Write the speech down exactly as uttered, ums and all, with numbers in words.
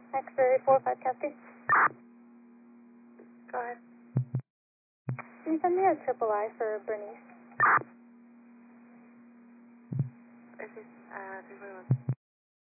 X-ray four five Cascade. Go ahead. Can you send me a triple I for Bernice? This is, uh, three forty-one.